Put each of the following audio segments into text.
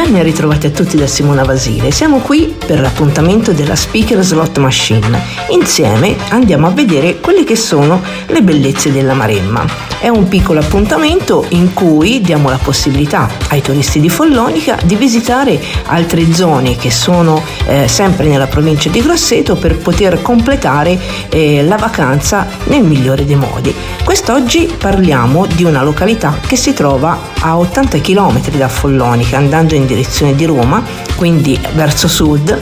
Ben ritrovati a tutti da Simona Vasile. Siamo qui per l'appuntamento della Speaker Slot Machine. Insieme andiamo a vedere quelle che sono le bellezze della Maremma. È un piccolo appuntamento in cui diamo la possibilità ai turisti di Follonica di visitare altre zone che sono sempre nella provincia di Grosseto per poter completare la vacanza nel migliore dei modi. Quest'oggi parliamo di una località che si trova a 80 km da Follonica, andando in direzione di Roma, quindi verso sud.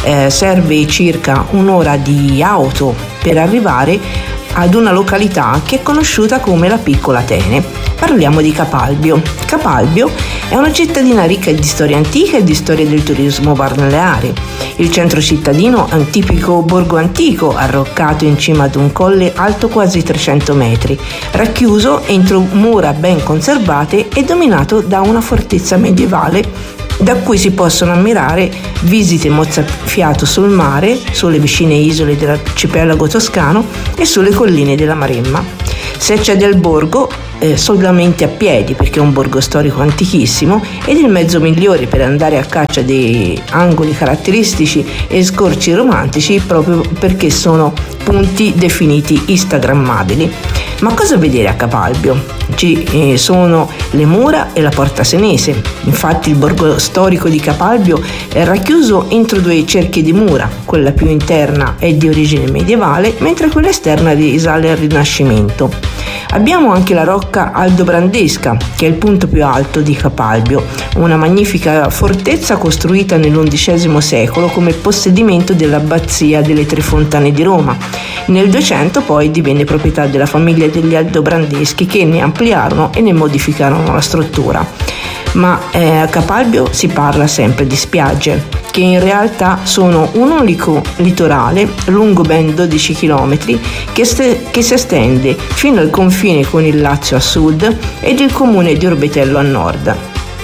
Serve circa un'ora di auto per arrivare ad una località che è conosciuta come la Piccola Atene. Parliamo di Capalbio. Capalbio è una cittadina ricca di storia antica e di storia del turismo balneare. Il centro cittadino è un tipico borgo antico arroccato in cima ad un colle alto quasi 300 metri, racchiuso entro mura ben conservate e dominato da una fortezza medievale da cui si possono ammirare visite mozzafiato sul mare, sulle vicine isole dell'arcipelago toscano e sulle colline della Maremma. Si accede al borgo solamente a piedi, perché è un borgo storico antichissimo ed il mezzo migliore per andare a caccia dei angoli caratteristici e scorci romantici, proprio perché sono punti definiti instagrammabili. Ma cosa vedere a Capalbio? Ci sono le mura e la Porta Senese. Infatti il borgo storico di Capalbio è racchiuso entro due cerchie di mura. Quella più interna è di origine medievale, mentre quella esterna risale al Rinascimento. Abbiamo anche la rocca aldobrandesca, che è il punto più alto di Capalbio, una magnifica fortezza costruita nell'XI secolo come possedimento dell'abbazia delle Tre Fontane di Roma. Nel 200 poi divenne proprietà della famiglia degli Aldobrandeschi, che ne ampliarono e ne modificarono la struttura. Ma a Capalbio si parla sempre di spiagge, che in realtà sono un unico litorale lungo ben 12 km che si estende fino al confine con il Lazio a sud ed il comune di Orbetello a nord.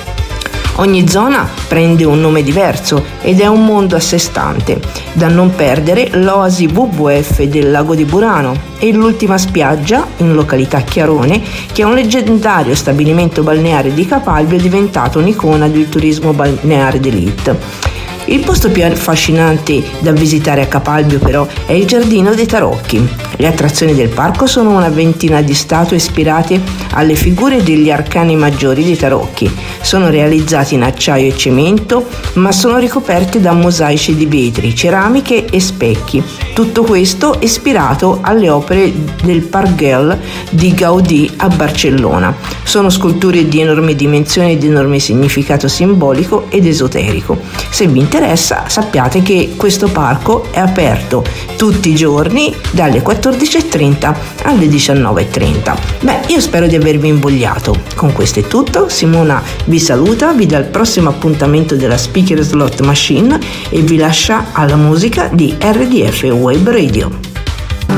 Ogni zona prende un nome diverso ed è un mondo a sé stante. Da non perdere l'oasi WWF del lago di Burano e l'ultima spiaggia in località Chiarone, che è un leggendario stabilimento balneare di Capalbio diventato un'icona del turismo balneare d'élite. Il posto più affascinante da visitare a Capalbio però è il Giardino dei Tarocchi. Le attrazioni del parco sono una ventina di statue ispirate alle figure degli arcani maggiori dei tarocchi. Sono realizzati in acciaio e cemento, ma sono ricoperte da mosaici di vetri, ceramiche e specchi. Tutto questo ispirato alle opere del Parc Güell di Gaudì a Barcellona. Sono sculture di enormi dimensioni e di enorme significato simbolico ed esoterico. Se vi interessa, sappiate che questo parco è aperto tutti i giorni dalle 14:30 alle 19:30. Io spero di avervi invogliato. Con questo è tutto. Simona vi saluta, vi dà il prossimo appuntamento della Speaker Slot Machine e vi lascia alla musica di RDF Web Radio.